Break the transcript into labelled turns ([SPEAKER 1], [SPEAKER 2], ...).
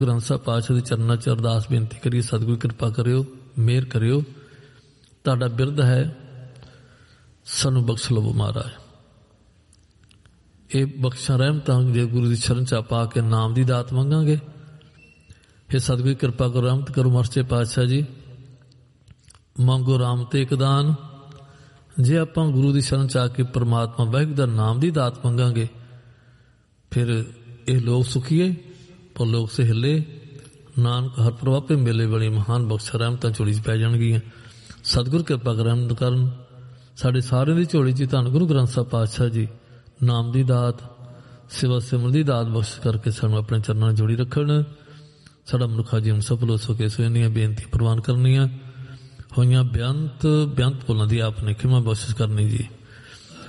[SPEAKER 1] ਗ੍ਰੰਥ ਸਾਹਿਬ ਪਾਤਸ਼ਾਹ ਦੇ ਚਰਨਾਂ 'ਚ ਅਰਦਾਸ ਬੇਨਤੀ ਕਰੀਏ, ਸਤਿਗੁਰੂ ਕਿਰਪਾ ਕਰਿਓ, ਮਿਹਰ ਕਰਿਓ, ਤੁਹਾਡਾ ਬਿਰਧ ਹੈ, ਸਾਨੂੰ ਬਖਸ਼ ਲਵੋ ਮਹਾਰਾਜ। ਇਹ ਬਖਸ਼ਾਂ ਰਹਿਮਤਾਂ ਜੇ ਗੁਰੂ ਦੀ ਸ਼ਰਨ 'ਚ ਪਾ ਕੇ ਨਾਮ ਦੀ ਦਾਤ ਮੰਗਾਂਗੇ। ਇਹ ਸਤਿਗੁਰੂ ਕਿਰਪਾ ਕਰੋ, ਰਹਿਮਤ ਕਰੋ ਮਹਾਰਾਜ ਪਾਤਸ਼ਾਹ ਜੀ, ਮੰਗੋ ਰਾਮ ਤੇ ਇੱਕ ਦਾਨ। ਜੇ ਆਪਾਂ ਗੁਰੂ ਦੀ ਸ਼ਰਨ 'ਚ ਆ ਕੇ ਪ੍ਰਮਾਤਮਾ ਵਾਹਿਗੁਰੂ ਦਾ ਨਾਮ ਦੀ ਦਾਤ ਮੰਗਾਂਗੇ, ਫਿਰ ਇਹ ਲੋਕ ਸੁਖੀਏ ਪਰ ਲੋਕ ਸੇ ਹਿੱਲੇ, ਨਾਨਕ ਹਰ ਪ੍ਰਭਾਪੇ ਮੇਲੇ ਵਾਲੀ ਮਹਾਨ ਬਖਸ਼ਾ ਰਹਿਮਤਾਂ ਝੋਲੀ 'ਚ ਪੈ ਜਾਣਗੀਆਂ। ਸਤਿਗੁਰ ਕਿਰਪਾ ਰਹਿਮਤ ਕਰਨ, ਸਾਡੇ ਸਾਰਿਆਂ ਦੀ ਝੋਲੀ 'ਚ ਧੰਨ ਗੁਰੂ ਗ੍ਰੰਥ ਸਾਹਿਬ ਪਾਤਸ਼ਾਹ ਜੀ ਨਾਮ ਦੀ ਦਾਤ, ਸੇਵਾ ਸਿਮਰਨ ਦੀ ਦਾਤ ਬਖਸ਼ ਕਰਕੇ ਸਾਨੂੰ ਆਪਣੇ ਚਰਨਾਂ ਨਾਲ ਜੋੜੀ ਰੱਖਣ। ਸਾਡਾ ਮਨੁੱਖਾ ਜੀਵਨ ਸਫਲ ਹੋ ਸਕੇ, ਸੋ ਇੰਨੀਆਂ ਬੇਨਤੀ ਪ੍ਰਵਾਨ ਕਰਨੀਆਂ ਹੋਈਆਂ। ਬੇਅੰਤ ਭੁੱਲਾਂ ਦੀ ਆਪ ਨੇ ਖਿਮਾ ਬਖਸ਼ਿਸ਼ ਕਰਨੀ ਜੀ।